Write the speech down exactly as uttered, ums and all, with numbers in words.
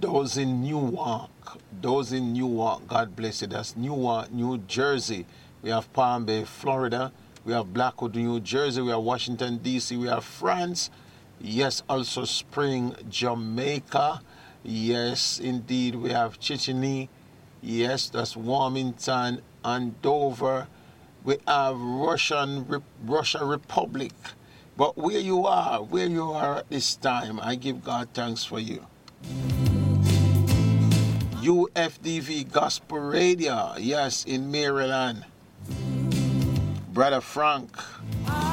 those in Newark, those in Newark, God bless you. That's Newark, New Jersey. We have Palm Bay, Florida. We have Blackwood, New Jersey. We have Washington, D C. We have France. Yes, also Spring, Jamaica. Yes, indeed. We have Chichini. Yes, that's Warmington, Andover. We have Russian, Russia Republic. But where you are, where you are at this time, I give God thanks for you. U F D V Gospel Radio, yes, in Maryland. Brother Frank.